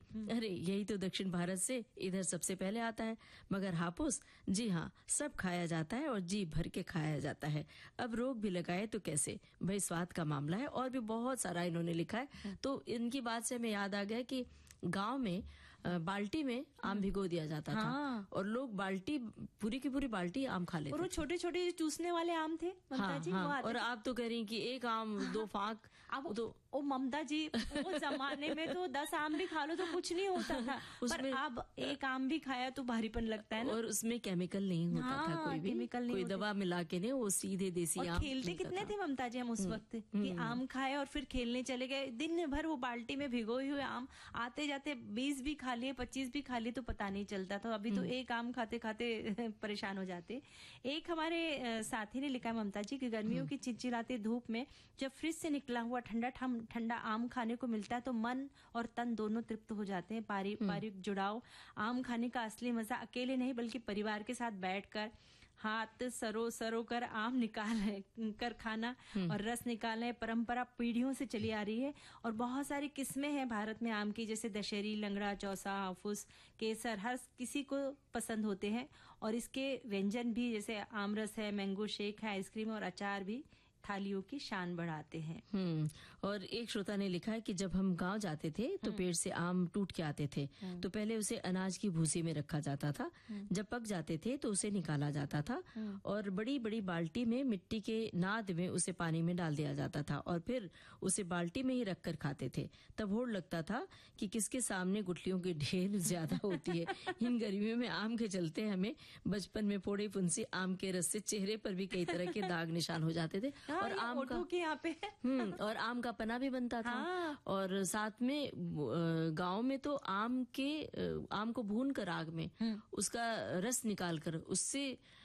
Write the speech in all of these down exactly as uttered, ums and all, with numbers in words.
अरे यही तो दक्षिण भारत से इधर सबसे पहले आता है। मगर हापुस, जी हाँ, सब खाया जाता है और जी भर के खाया जाता है। अब रोग भी लगाए तो कैसे, भाई स्वाद का मामला है। और भी बहुत सारा इन्होंने लिखा है। तो इनकी बात से हमें याद आ गया कि गांव में बाल्टी में आम भिगो दिया जाता हाँ। था और लोग बाल्टी पूरी की पूरी बाल्टी आम खा लेते। और वो छोटे छोटे चूसने वाले आम थे ममता हाँ, जी। हाँ, और आप तो कह रही कि एक आम हाँ, दो फाक। अब तो ओ ममता जी, वो जमाने में तो दस आम भी खा लो तो कुछ नहीं होता था। पर अब एक आम भी खाया तो भारीपन लगता है ना। और उसमें केमिकल नहीं होता हाँ, था कोई भी, केमिकल नहीं, कोई दवा मिला के नहीं, वो सीधे देसी आम। खेलते कितने थे ममता जी हम उस वक्त कि आम खाए और फिर खेलने चले गए। दिन भर वो बाल्टी में भिगोए हुए आम, आते जाते बीस भी खा लिए, पच्चीस भी खा लिए तो पता नहीं चलता था। अभी तो एक आम खाते खाते परेशान हो जाते। एक हमारे साथी ने लिखा ममता जी कि गर्मियों की चिलचिलाती धूप में जब फ्रिज से निकला हुआ ठंडा ठंडा आम खाने को मिलता है तो मन और तन दोनों तृप्त हो जाते हैं। पारिवारिक जुड़ाव, आम खाने का असली मजा अकेले नहीं बल्कि परिवार के साथ बैठकर हाथ सरो सरो कर आम निकाल कर खाना और रस निकालना परंपरा पीढ़ियों से चली आ रही है। और बहुत सारी किस्में हैं भारत में आम की, जैसे दशहरी, लंगड़ा, चौसा, हाफूस, केसर, हर किसी को पसंद होते हैं। और इसके व्यंजन भी जैसे आमरस है, मैंगो शेक है, आइसक्रीम और अचार भी थालियों की शान बढ़ाते हैं। हम्म और एक श्रोता ने लिखा है कि जब हम गांव जाते थे तो पेड़ से आम टूट के आते थे तो पहले उसे अनाज की भूसी में रखा जाता था। जब पक जाते थे तो उसे निकाला जाता था और बड़ी बड़ी बाल्टी में मिट्टी के नाद में उसे पानी में डाल दिया जाता था और फिर उसे बाल्टी में ही रखकर खाते थे। तब होड़ लगता था कि किसके सामने गुठलियों की ढेर ज्यादा होती है। इन गर्मियों में आम के चलते हमें बचपन में फोड़े फुंसी आम के रस से चेहरे पर भी कई तरह के दाग निशान हो जाते थे। और आम का के यहाँ पे हम्म और आम का पना भी बनता था। हाँ। और साथ में गांव में तो आम के आम को भून कर आग में उसका रस निकाल कर उससे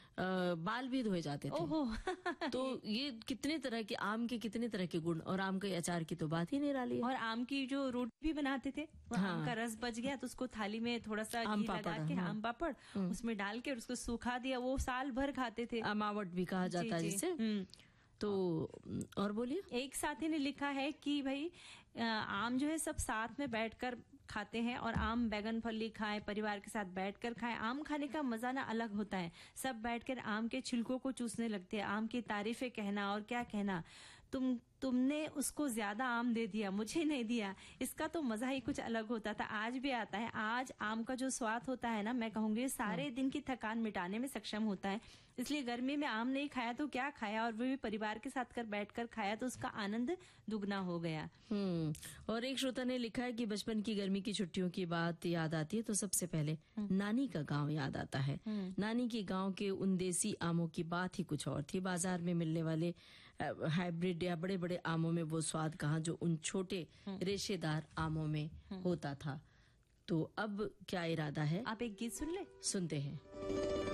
बाल भी धोए जाते थे। तो ये कितने तरह के आम के कितने तरह के गुण, और आम के अचार की तो बात ही नहीं रही। और आम की जो रोटी भी बनाते थे, हाँ। आम का रस बच गया तो उसको थाली में थोड़ा सा घी लगा के हाँ। आम पापड़ उसमें डाल के उसको सूखा दिया, वो साल भर खाते थे। अमावट भी कहा जाता है जिसे। तो और बोलिए। एक साथी ने लिखा है कि भाई आम जो है सब साथ में बैठकर खाते हैं और आम बैगन फली खाएं, परिवार के साथ बैठकर खाएं। आम खाने का मजा ना अलग होता है। सब बैठकर आम के छिलकों को चूसने लगते हैं, आम की तारीफें कहना और क्या कहना, तुम तुमने उसको ज्यादा आम दे दिया, मुझे नहीं दिया, इसका तो मजा ही कुछ अलग होता था। आज भी आता है। आज आम का जो स्वाद होता है ना, मैं कहूंगी सारे दिन की थकान मिटाने में सक्षम होता है। इसलिए गर्मी में आम नहीं खाया तो क्या खाया, और वो भी परिवार के साथ कर बैठकर खाया तो उसका आनंद दुगना हो गया। हम्म और एक श्रोता ने लिखा है कि बचपन की गर्मी की छुट्टियों की बात याद आती है तो सबसे पहले नानी का गांव याद आता है। नानी के गांव के उन देसी आमों की बात ही कुछ और थी। बाजार में मिलने वाले हाइब्रिड या बड़े बड़े आमों में वो स्वाद कहाँ जो उन छोटे रेशेदार आमों में होता था। तो अब क्या इरादा है, आप एक गीत सुन ले। सुनते हैं।